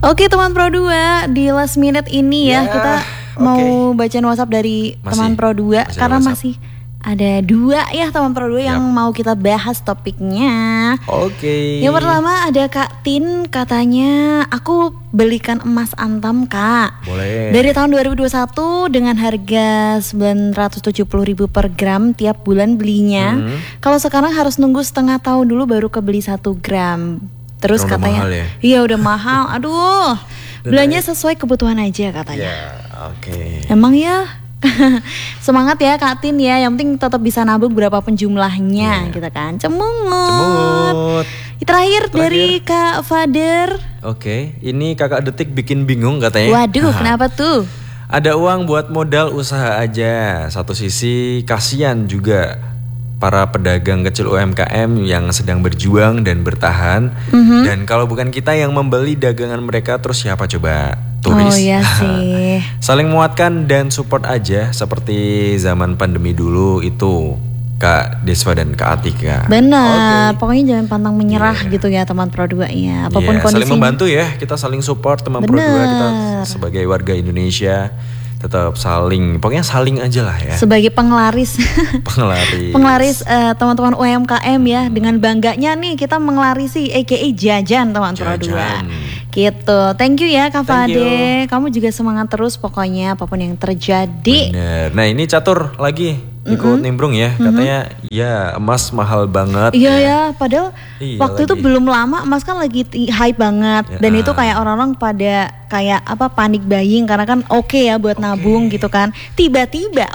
Oke teman Pro 2, di last minute ini ya kita mau bacain WhatsApp dari teman Pro 2 karena WhatsApp. Masih ada 2 ya teman Pro 2 yang mau kita bahas topiknya. Oke. Yang pertama ada Kak Tin, katanya aku belikan emas antam Kak. Boleh. Dari tahun 2021 dengan harga 970.000 per gram tiap bulan belinya. Kalau sekarang harus nunggu setengah tahun dulu baru kebeli 1 gram. Terus udah katanya, mahal ya? Iya udah mahal. Aduh, belanja sesuai kebutuhan aja katanya. Oke. Emang ya. Semangat ya Kak Tin ya. Yang penting tetap bisa nabung berapapun jumlahnya, gitu kan. Cemungut. Terakhir dari Kak Fader. Oke, ini kakak detik bikin bingung katanya. Waduh, kenapa tuh? Ada uang buat modal usaha aja. Satu sisi kasihan juga para pedagang kecil UMKM yang sedang berjuang dan bertahan. Dan kalau bukan kita yang membeli dagangan mereka, terus siapa coba? Turis. Oh iya sih. Saling menguatkan dan support aja seperti zaman pandemi dulu itu, Kak Desva dan Kak Atika. Benar, pokoknya jangan pantang menyerah gitu ya teman Pro 2 ya. Apapun kondisinya. Saling membantu ya, kita saling support teman Pro 2, kita sebagai warga Indonesia tetap saling, pokoknya saling aja lah ya. Sebagai penglaris teman-teman UMKM ya, dengan bangganya nih kita menglarisi aka jajan teman Pro 2. Gitu. Thank you ya Kak Fade. Kamu juga semangat terus pokoknya apapun yang terjadi. Bener. Nah ini Catur lagi ikut nimbrung ya, katanya ya emas mahal banget. Iya ya, padahal waktu itu belum lama emas kan lagi hype banget dan itu kayak orang-orang pada kayak apa panik buying karena kan oke ya buat nabung gitu kan. Tiba-tiba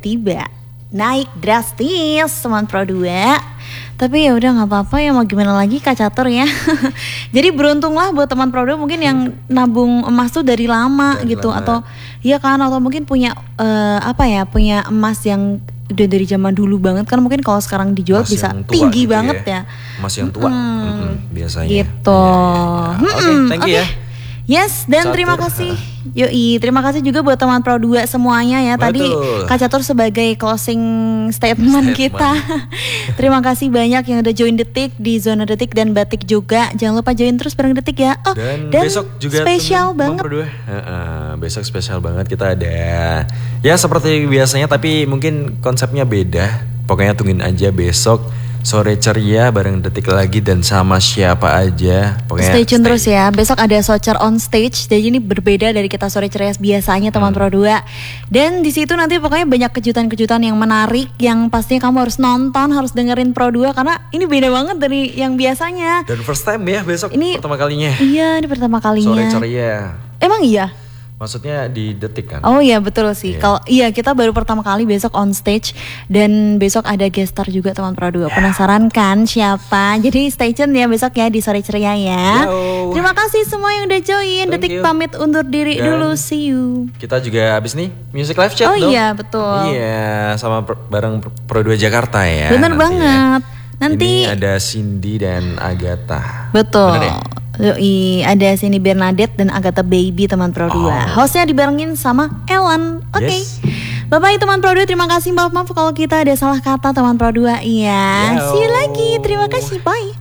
naik drastis teman Pro 2. Tapi ya udah nggak apa-apa ya, mau gimana lagi Kak Catur ya. Jadi beruntunglah buat teman Pro 2 mungkin yang nabung emas tuh dari lama gitu atau ya kan, atau mungkin punya punya emas yang udah dari zaman dulu banget kan, mungkin kalau sekarang dijual emas bisa tinggi gitu banget ya. Emas yang tua biasanya. Gitu. Oke, thank you ya. Yes, dan terima kasih. Terima kasih juga buat teman Pro 2 semuanya ya. Tadi Kak Catur sebagai closing statement kita. Terima kasih banyak yang udah join Detik di Zona Detik dan Batik juga. Jangan lupa join terus bareng Detik ya. Dan besok juga spesial banget. Besok spesial banget, kita ada ya seperti biasanya tapi mungkin konsepnya beda. Pokoknya tungguin aja besok sore ceria bareng Detik lagi dan sama siapa aja. Pokoknya stay tune terus ya. Besok ada Socer on stage. Jadi ini berbeda dari kita sore ceria biasanya teman Pro 2. Dan di situ nanti pokoknya banyak kejutan-kejutan yang menarik yang pastinya kamu harus nonton, harus dengerin Pro 2 karena ini beda banget dari yang biasanya. Dan first time ya besok ini pertama kalinya. Iya, ini pertama kalinya. Sore ceria. Emang iya? Maksudnya di Detik kan? Oh iya betul sih. Kalau kita baru pertama kali besok on stage dan besok ada guest star juga teman Pro 2. Penasaran kan siapa? Jadi stay tune ya besok ya di sore ceria ya. Terima kasih semua yang udah join. Detik pamit undur diri dulu. See you. Kita juga abis nih Music Live Chat dong. Iya betul. Iya sama bareng Pro 2 Jakarta ya. Bener banget. Nanti ini ada Cindy dan Agatha. Betul. Bener ya? Ada sini Bernadette dan Agatha Baby teman Pro 2. Hostnya dibarengin sama Ellen. Oke. Bye-bye teman Pro 2. Terima kasih, maaf kalau kita ada salah kata teman Pro 2. Iya. See you lagi. Terima kasih. Bye.